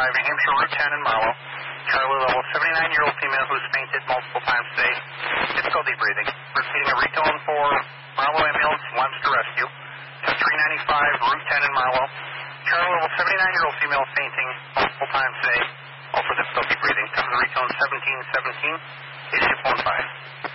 New Hampshire Route 10 in Marlow. Charlie level, 79-year-old female who's fainted multiple times today. Difficulty breathing. Repeating a retone for Marlow ambulance, Webster Rescue. To 395 Route 10 in Marlow. Charlie level, 79-year-old female fainting multiple times today. Also difficulty breathing. Comes to retone 1717. 8615.